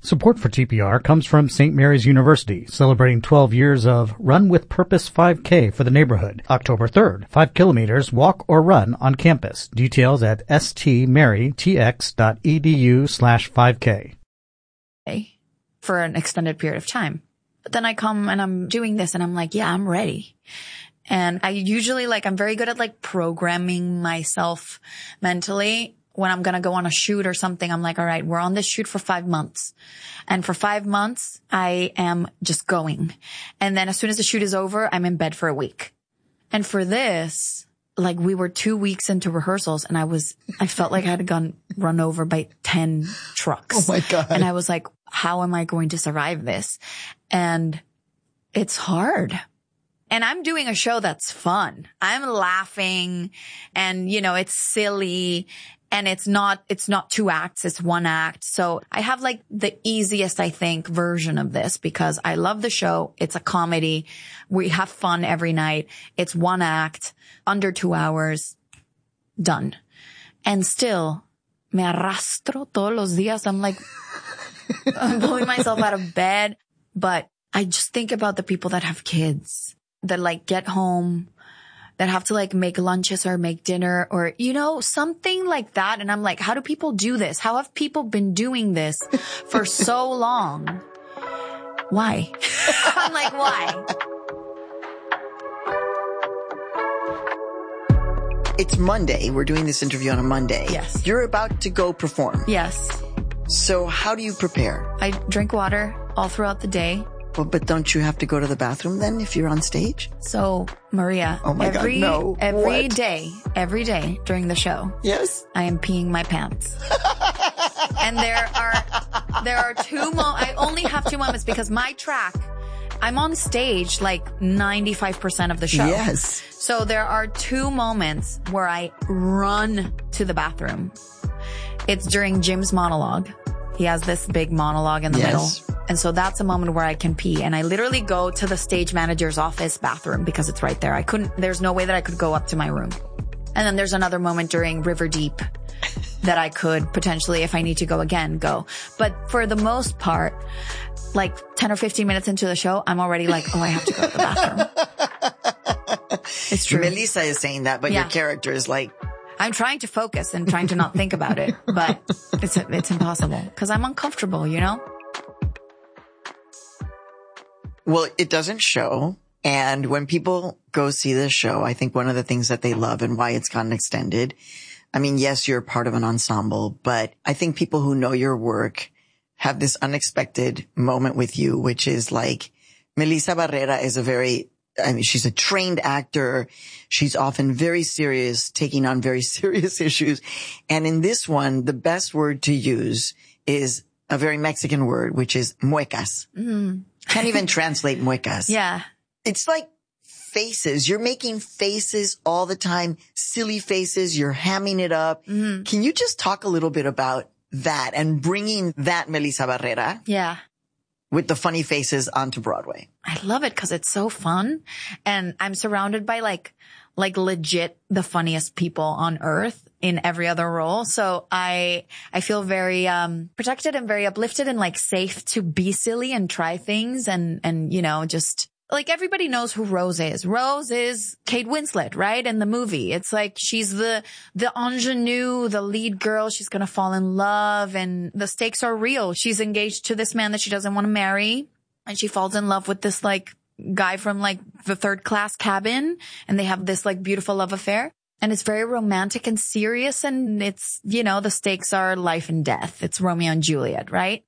Support for TPR comes from St. Mary's University, celebrating 12 years of Run with Purpose 5K for the neighborhood. October 3rd, 5 kilometers, walk or run on campus. Details at stmarytx.edu/5K. For an extended period of time. But then I come and I'm doing this and I'm like, yeah, I'm ready. And I usually I'm very good at programming myself mentally. When I'm going to go on a shoot or something, I'm like, all right, we're on this shoot for 5 months. And for 5 months, I am just going. And then as soon as the shoot is over, I'm in bed for a week. And for this, we were 2 weeks into rehearsals and I felt like I had run over by 10 trucks. Oh my God. And I was like, how am I going to survive this? And it's hard. And I'm doing a show that's fun. I'm laughing and, it's silly. And it's not 2 acts, it's 1 act. So I have the easiest, I think, version of this because I love the show. It's a comedy. We have fun every night. It's 1 act, under 2 hours, done. And still, me arrastro todos los días. I'm I'm pulling myself out of bed. But I just think about the people that have kids that get home, that have to make lunches or make dinner or, something like that. And I'm like, how do people do this? How have people been doing this for so long? Why? I'm like, why? It's Monday. We're doing this interview on a Monday. Yes. You're about to go perform. Yes. So how do you prepare? I drink water all throughout the day. Well, but don't you have to go to the bathroom then if you're on stage? So, Maria, oh my God, no. every day during the show, yes, I am peeing my pants. And there are 2 moments. I only have 2 moments because my track, I'm on stage 95% of the show. Yes. So there are 2 moments where I run to the bathroom. It's during Jim's monologue. He has this big monologue in the middle. And so that's a moment where I can pee. And I literally go to the stage manager's office bathroom because it's right there. There's no way that I could go up to my room. And then there's another moment during River Deep that I could potentially, if I need to go again, go. But for the most part, 10 or 15 minutes into the show, I'm already I have to go to the bathroom. It's true. Melissa is saying that, but your character is I'm trying to focus and trying to not think about it, but it's impossible because I'm uncomfortable, Well, it doesn't show. And when people go see this show, I think one of the things that they love and why it's gotten extended, I mean, yes, you're part of an ensemble, but I think people who know your work have this unexpected moment with you, which is Melissa Barrera is she's a trained actor. She's often very serious, taking on very serious issues. And in this one, the best word to use is a very Mexican word, which is muecas. Mm. Can't even translate muecas. Yeah. It's faces. You're making faces all the time, silly faces. You're hamming it up. Mm-hmm. Can you just talk a little bit about that and bringing that Melissa Barrera? Yeah. With the funny faces onto Broadway. I love it because it's so fun. And I'm surrounded by legit the funniest people on earth in every other role. So I feel very, protected and very uplifted and safe to be silly and try things and, just everybody knows who Rose is. Rose is Kate Winslet, right? In the movie. It's she's the ingenue, the lead girl. She's going to fall in love and the stakes are real. She's engaged to this man that she doesn't want to marry. And she falls in love with this guy from the third class cabin. And they have this beautiful love affair. And it's very romantic and serious. And it's, the stakes are life and death. It's Romeo and Juliet, right?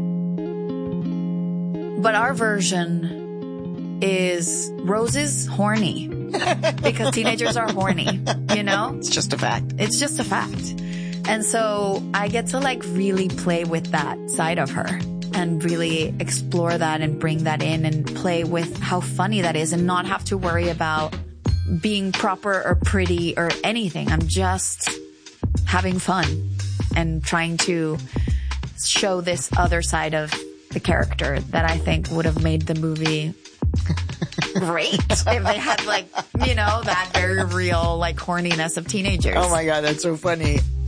But our version is Rose is horny because teenagers are horny, It's just a fact. It's just a fact. And so I get to really play with that side of her and really explore that and bring that in and play with how funny that is and not have to worry about being proper or pretty or anything. I'm just having fun and trying to show this other side of the character that I think would have made the movie great if they had that very real horniness of teenagers. Oh my God, that's so funny.